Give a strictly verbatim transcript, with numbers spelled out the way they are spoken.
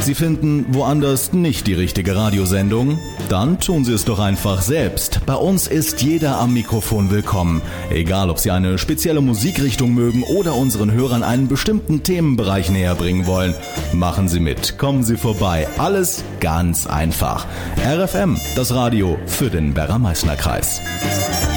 Sie finden woanders nicht die richtige Radiosendung? Dann tun Sie es doch einfach selbst. Bei uns ist jeder am Mikrofon willkommen. Egal, ob Sie eine spezielle Musikrichtung mögen oder unseren Hörern einen bestimmten Themenbereich näher bringen wollen. Machen Sie mit, kommen Sie vorbei. Alles ganz einfach. R F M, das Radio für den Werra-Meißner-Kreis.